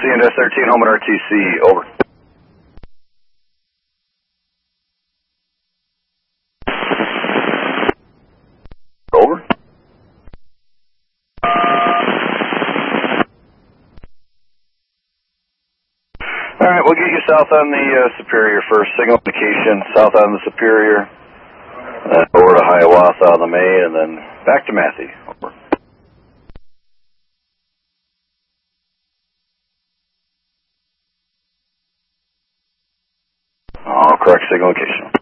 CNS 13, home at RTC, over. Over. All right, we'll get you south on the Superior first. Signal indication south on the Superior, over to Hiawatha on the main, and then back to Matthew. Over. All correct signal indication.